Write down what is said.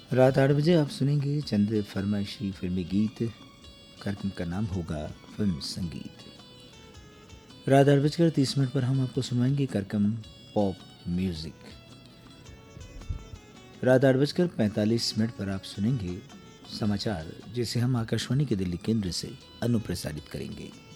रात 8 बजे आप सुनेंगे चंद फरमाइशी फिल्मी गीत। कार्यक्रम का नाम होगा फिल्म संगीत। रात 8 बजकर 30 मिनट पर हम आपको सुनवाएंगे कार्यक्रम पॉप म्यूजिक। रात 8 बजकर 45 मिनट पर आप सुनेंगे समाचार, जिसे हम आकाशवाणी के दिल्ली केंद्र से अनुप्रसारित करेंगे।